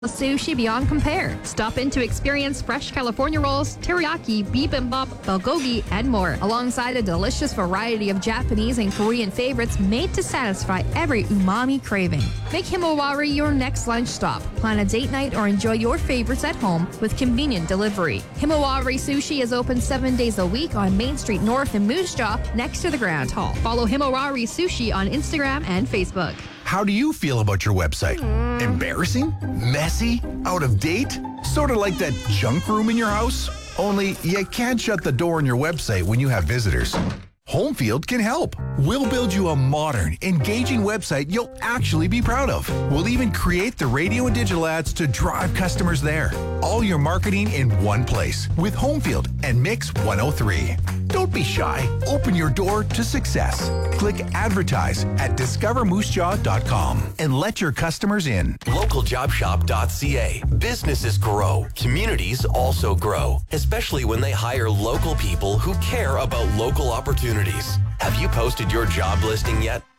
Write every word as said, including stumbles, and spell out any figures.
Sushi beyond compare. Stop in to experience fresh California rolls, teriyaki, bibimbap, bulgogi, and more, alongside a delicious variety of Japanese and Korean favorites made to satisfy every umami craving. Make Himawari your next lunch stop. Plan a date night or enjoy your favorites at home with convenient delivery. Himawari Sushi is open seven days a week on Main Street North in Moose Jaw, next to the Grand Hall. Follow Himawari Sushi on Instagram and Facebook. How do you feel about your website? Mm. Embarrassing? Messy? Out of date? Sort of like that junk room in your house? Only you can't shut the door on your website when you have visitors. Homefield can help. We'll build you a modern, engaging website you'll actually be proud of. We'll even create the radio and digital ads to drive customers there. All your marketing in one place with Homefield and Mix one oh three. Don't be shy. Open your door to success. Click advertise at discover moose jaw dot com and let your customers in. local job shop dot c a. Businesses grow. Communities also grow, especially when they hire local people who care about local opportunities. Have you posted your job listing yet?